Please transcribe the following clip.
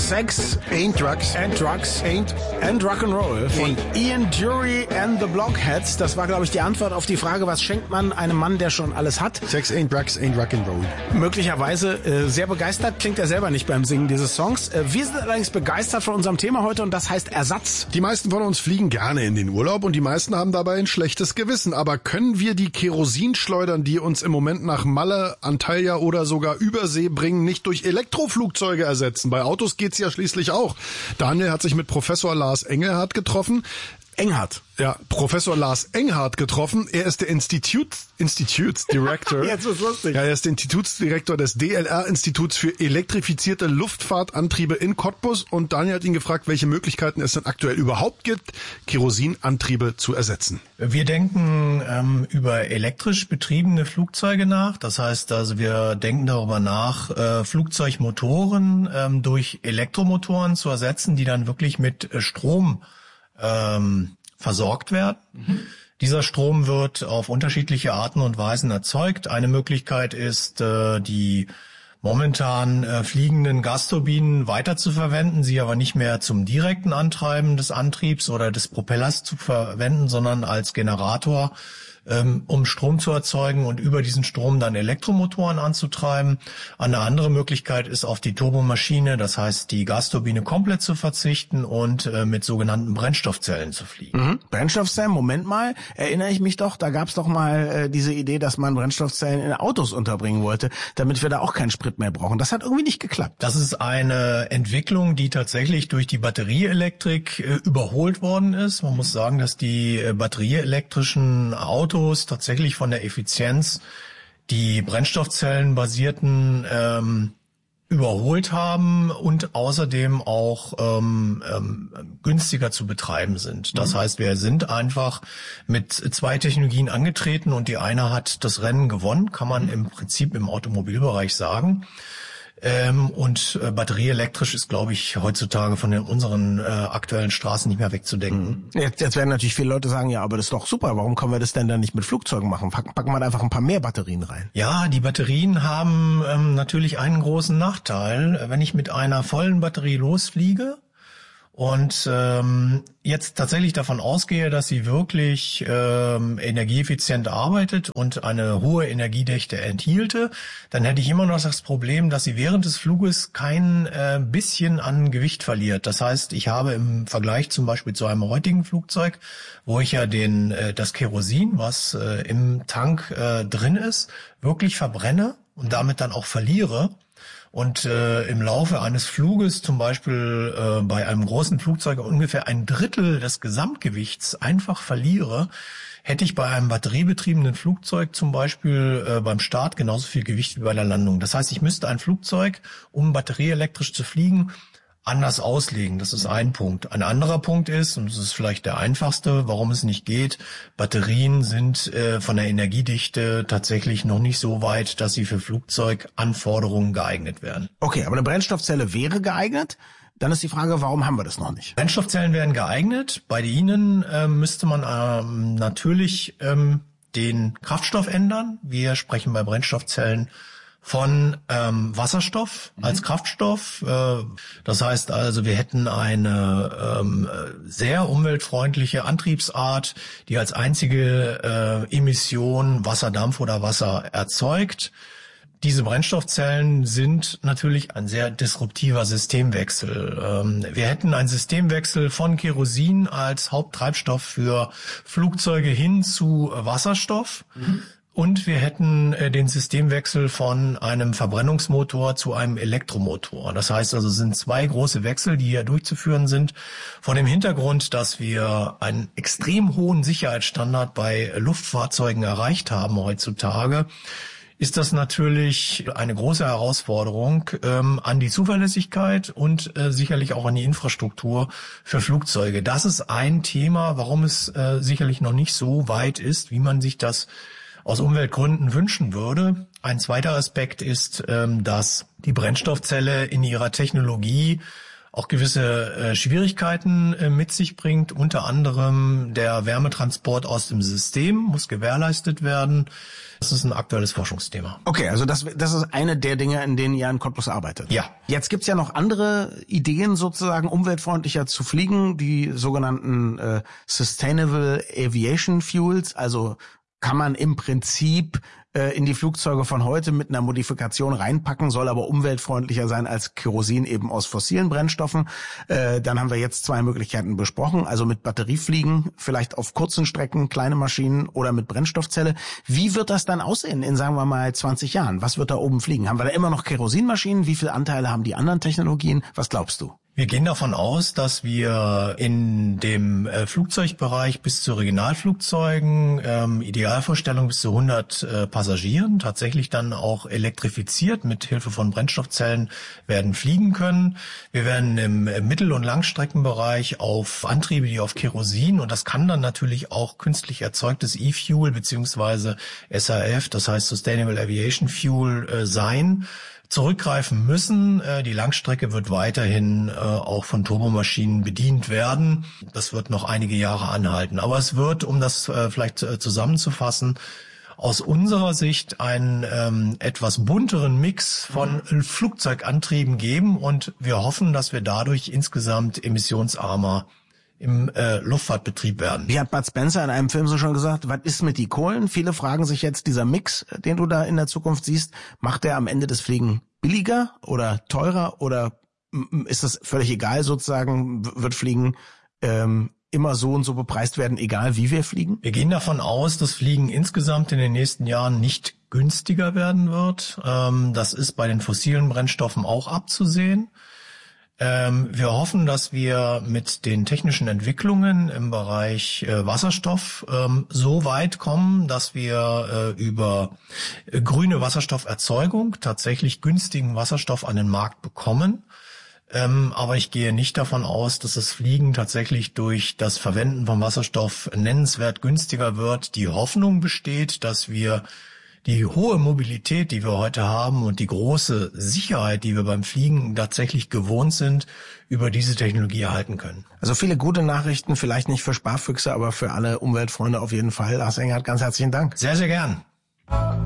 Sex Ain't Drugs and Drugs and Rock'n'Roll von Ian Dury and the Blockheads. Das war, glaube ich, die Antwort auf die Frage, was schenkt man einem Mann, der schon alles hat? Sex ain't Drugs ain't Rock'n'Roll. Möglicherweise sehr begeistert, klingt er selber nicht beim Singen dieses Songs. Wir sind allerdings begeistert von unserem Thema heute und das heißt Ersatz. Die meisten von uns fliegen gerne in den Urlaub und die meisten haben dabei ein schlechtes Gewissen. Aber können wir die Kerosinschleudern, die uns im Moment nach Malle, Antalya oder sogar Übersee bringen, nicht durch Elektroflugzeuge ersetzen? Bei Autos geht's ja schließlich auch. Daniel hat sich mit Professor Lars Engelhardt getroffen. Ja, Professor Lars Engelhardt getroffen. Er ist der Institutsdirektor. Jetzt wird's lustig. Ja, er ist der Institutsdirektor des DLR-Instituts für elektrifizierte Luftfahrtantriebe in Cottbus. Und Daniel hat ihn gefragt, welche Möglichkeiten es denn aktuell überhaupt gibt, Kerosinantriebe zu ersetzen. Wir denken über elektrisch betriebene Flugzeuge nach. Das heißt also, wir denken darüber nach, Flugzeugmotoren durch Elektromotoren zu ersetzen, die dann wirklich mit Strom versorgt werden. Dieser Strom wird auf unterschiedliche Arten und Weisen erzeugt. Eine Möglichkeit ist, die momentan fliegenden Gasturbinen weiterzuverwenden, sie aber nicht mehr zum direkten Antreiben des Antriebs oder des Propellers zu verwenden, sondern als Generator, um Strom zu erzeugen und über diesen Strom dann Elektromotoren anzutreiben. Eine andere Möglichkeit ist, auf die Turbomaschine, das heißt die Gasturbine komplett zu verzichten und mit sogenannten Brennstoffzellen zu fliegen. Brennstoffzellen, Moment mal, erinnere ich mich doch, da gab's doch mal diese Idee, dass man Brennstoffzellen in Autos unterbringen wollte, damit wir da auch keinen Sprit mehr brauchen. Das hat irgendwie nicht geklappt. Das ist eine Entwicklung, die tatsächlich durch die Batterieelektrik überholt worden ist. Man muss sagen, dass die batterieelektrischen Autos tatsächlich von der Effizienz die brennstoffzellenbasierten überholt haben und außerdem auch günstiger zu betreiben sind. Das heißt, wir sind einfach mit zwei Technologien angetreten und die eine hat das Rennen gewonnen, kann man im Prinzip im Automobilbereich sagen. Und batterieelektrisch ist, glaube ich, heutzutage von unseren aktuellen Straßen nicht mehr wegzudenken. Jetzt werden natürlich viele Leute sagen, ja, aber das ist doch super, warum können wir das denn dann nicht mit Flugzeugen machen? Packen wir einfach ein paar mehr Batterien rein. Ja, die Batterien haben natürlich einen großen Nachteil. Wenn ich mit einer vollen Batterie losfliege und jetzt tatsächlich davon ausgehe, dass sie wirklich energieeffizient arbeitet und eine hohe Energiedichte enthielte, dann hätte ich immer noch das Problem, dass sie während des Fluges kein bisschen an Gewicht verliert. Das heißt, ich habe im Vergleich zum Beispiel zu einem heutigen Flugzeug, wo ich ja das Kerosin, was im Tank drin ist, wirklich verbrenne und damit dann auch verliere. Und im Laufe eines Fluges, zum Beispiel bei einem großen Flugzeug, ungefähr ein Drittel des Gesamtgewichts einfach verliere, hätte ich bei einem batteriebetriebenen Flugzeug zum Beispiel beim Start genauso viel Gewicht wie bei der Landung. Das heißt, ich müsste ein Flugzeug, um batterieelektrisch zu fliegen, anders auslegen. Das ist ein Punkt. Ein anderer Punkt ist, und das ist vielleicht der einfachste, warum es nicht geht, Batterien sind von der Energiedichte tatsächlich noch nicht so weit, dass sie für Flugzeuganforderungen geeignet werden. Okay, aber eine Brennstoffzelle wäre geeignet. Dann ist die Frage, warum haben wir das noch nicht? Brennstoffzellen wären geeignet. Bei ihnen müsste man natürlich den Kraftstoff ändern. Wir sprechen bei Brennstoffzellen von Wasserstoff als Kraftstoff. Das heißt also, wir hätten eine sehr umweltfreundliche Antriebsart, die als einzige Emission Wasserdampf oder Wasser erzeugt. Diese Brennstoffzellen sind natürlich ein sehr disruptiver Systemwechsel. Wir hätten einen Systemwechsel von Kerosin als Haupttreibstoff für Flugzeuge hin zu Wasserstoff. Und wir hätten den Systemwechsel von einem Verbrennungsmotor zu einem Elektromotor. Das heißt also, es sind zwei große Wechsel, die hier durchzuführen sind. Vor dem Hintergrund, dass wir einen extrem hohen Sicherheitsstandard bei Luftfahrzeugen erreicht haben heutzutage, ist das natürlich eine große Herausforderung an die Zuverlässigkeit und sicherlich auch an die Infrastruktur für Flugzeuge. Das ist ein Thema, warum es sicherlich noch nicht so weit ist, wie man sich das aus Umweltgründen wünschen würde. Ein zweiter Aspekt ist, dass die Brennstoffzelle in ihrer Technologie auch gewisse Schwierigkeiten mit sich bringt. Unter anderem der Wärmetransport aus dem System muss gewährleistet werden. Das ist ein aktuelles Forschungsthema. Okay, also das ist eine der Dinge, in denen ihr in Cottbus arbeitet. Ja. Jetzt gibt's ja noch andere Ideen, sozusagen umweltfreundlicher zu fliegen, die sogenannten Sustainable Aviation Fuels. Also kann man im Prinzip in die Flugzeuge von heute mit einer Modifikation reinpacken, soll aber umweltfreundlicher sein als Kerosin eben aus fossilen Brennstoffen. Dann haben wir jetzt 2 Möglichkeiten besprochen, also mit Batteriefliegen, vielleicht auf kurzen Strecken, kleine Maschinen oder mit Brennstoffzelle. Wie wird das dann aussehen in, sagen wir mal, 20 Jahren? Was wird da oben fliegen? Haben wir da immer noch Kerosinmaschinen? Wie viele Anteile haben die anderen Technologien? Was glaubst du? Wir gehen davon aus, dass wir in dem Flugzeugbereich bis zu Regionalflugzeugen, Idealvorstellung bis zu 100 Passagieren, tatsächlich dann auch elektrifiziert mit Hilfe von Brennstoffzellen werden fliegen können. Wir werden im Mittel- und Langstreckenbereich auf Antriebe, die auf Kerosin, und das kann dann natürlich auch künstlich erzeugtes E-Fuel beziehungsweise SAF, das heißt Sustainable Aviation Fuel, sein, zurückgreifen müssen. Die Langstrecke wird weiterhin auch von Turbomaschinen bedient werden. Das wird noch einige Jahre anhalten. Aber es wird, um das vielleicht zusammenzufassen, aus unserer Sicht einen etwas bunteren Mix von Flugzeugantrieben geben, und wir hoffen, dass wir dadurch insgesamt emissionsarmer im Luftfahrtbetrieb werden. Wie hat Bud Spencer in einem Film so schon gesagt, was ist mit die Kohlen? Viele fragen sich jetzt, dieser Mix, den du da in der Zukunft siehst, macht der am Ende das Fliegen billiger oder teurer, oder ist das völlig egal sozusagen, wird Fliegen immer so und so bepreist werden, egal wie wir fliegen? Wir gehen davon aus, dass Fliegen insgesamt in den nächsten Jahren nicht günstiger werden wird. Das ist bei den fossilen Brennstoffen auch abzusehen. Wir hoffen, dass wir mit den technischen Entwicklungen im Bereich Wasserstoff so weit kommen, dass wir über grüne Wasserstofferzeugung tatsächlich günstigen Wasserstoff an den Markt bekommen. Aber ich gehe nicht davon aus, dass das Fliegen tatsächlich durch das Verwenden von Wasserstoff nennenswert günstiger wird. Die Hoffnung besteht, dass wir die hohe Mobilität, die wir heute haben, und die große Sicherheit, die wir beim Fliegen tatsächlich gewohnt sind, über diese Technologie erhalten können. Also viele gute Nachrichten, vielleicht nicht für Sparfüchse, aber für alle Umweltfreunde auf jeden Fall. Lars Engert, ganz herzlichen Dank. Sehr, sehr gern.